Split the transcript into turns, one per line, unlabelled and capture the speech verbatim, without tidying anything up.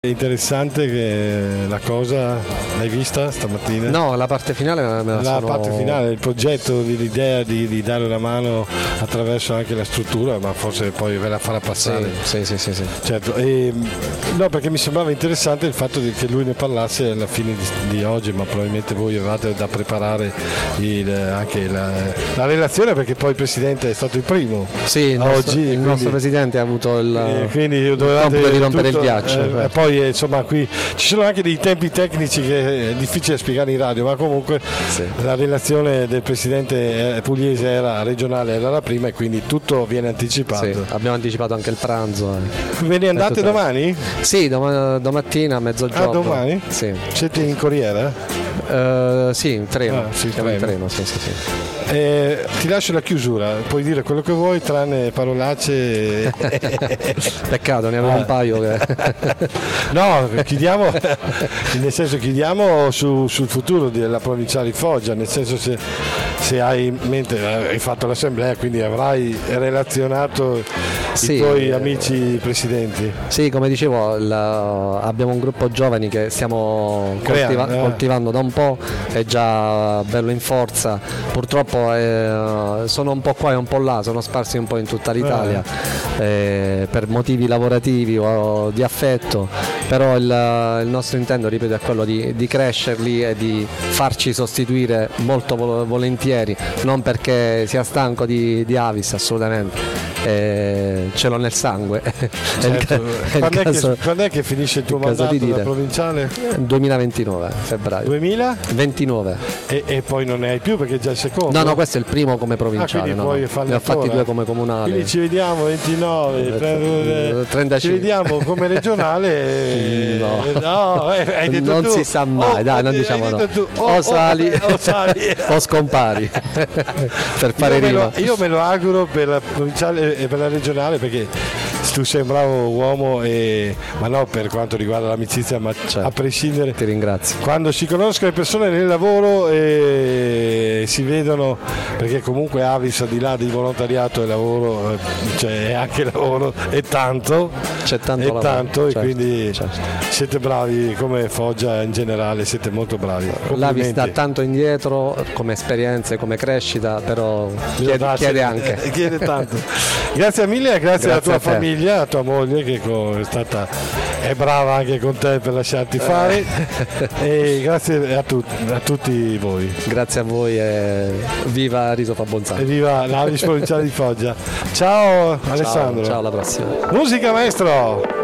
È interessante che la cosa l'hai vista stamattina?
No, la parte finale me la,
la
sono...
parte finale, il progetto, l'idea di, di dare una mano attraverso anche la struttura, ma forse poi ve la farà passare.
Sì, sì, sì, sì.
Certo. E, no, perché mi sembrava interessante il fatto di, che lui ne parlasse alla fine di, di oggi, ma probabilmente voi avevate da preparare il, anche la, la relazione, perché poi il Presidente è stato il primo.
Sì, il
oggi,
nostro, il
quindi,
nostro Presidente ha avuto il,
eh, quindi
il compito di rompere
tutto,
il ghiaccio.
Eh,
cioè.
Poi insomma qui ci sono anche dei tempi tecnici che è difficile spiegare in radio, ma comunque
sì.
La relazione del Presidente pugliese era regionale, era la prima e quindi tutto viene anticipato.
Sì, abbiamo anticipato anche il pranzo. Eh.
Ve ne andate domani?
Sì, dom- domattina a mezzogiorno.
Ah, domani?
Sì.
Siete in corriera?
Uh, sì, in treno.
Ah, sì,
Siamo in
treno.
treno, sì, sì, sì.
Eh, ti lascio la chiusura, puoi dire quello che vuoi tranne parolacce.
Peccato, ne avevo
ah.
un paio che...
No, chiudiamo nel senso chiudiamo su, sul futuro della provinciale di Foggia, nel senso se, se hai in mente, hai fatto l'assemblea, quindi avrai relazionato
sì,
i tuoi amici presidenti.
Sì, come dicevo, la, abbiamo un gruppo giovani che stiamo coltiva-
eh.
coltivando da un po', è già bello in forza, purtroppo eh, sono un po' qua e un po' là, sono sparsi un po' in tutta l'Italia eh. Eh, per motivi lavorativi o di affetto, però il, il nostro intento, ripeto, è quello di, di crescerli e di farci sostituire molto vol- volentieri, non perché sia stanco di, di Avis, assolutamente, eh, ce l'ho nel sangue.
Certo.
è il,
quando,
è
è
caso,
che, quando è che finisce il tuo
il caso
mandato
di
da
dire.
provinciale?
duemilaventinove febbraio.
duemilaventinove?
ventinove.
E, e poi non ne hai più perché è già il secondo?
No, no, questo è il primo come provinciale.
Ah,
no,
poi
no. Ne ho fatti due come comunale.
Quindi ci vediamo ventinove,
trentacinque.
Ci vediamo come regionale.
No,
no hai detto
non
tu.
si sa mai,
oh,
dai,
oh,
non diciamo no.
Oh,
o sali
oh, oh, sali.
o scompari per fare
io, me
rima.
lo, io me lo auguro per la provinciale e per la regionale, perché tu sei un bravo uomo, e, ma no per quanto riguarda l'amicizia, ma
certo,
a prescindere.
Ti ringrazio.
Quando si conoscono le persone nel lavoro e si vedono, perché comunque Avis, al di là di volontariato e lavoro, cioè è anche lavoro e tanto,
c'è tanto,
e,
lavoro,
tanto
certo,
e quindi
certo.
Siete bravi, come Foggia in generale siete molto bravi.
L'Avis sta tanto indietro come esperienze, come crescita, però chiede, chiede anche.
Chiede tanto. Grazie mille, grazie, grazie alla tua famiglia, a tua moglie che è stata è brava anche con te per lasciarti fare e grazie a, tu, a tutti voi.
Grazie a voi e viva Riso fa Bonzano.
E viva l'Avis provinciale di Foggia. Ciao Alessandro.
Ciao, ciao, alla prossima.
Musica maestro.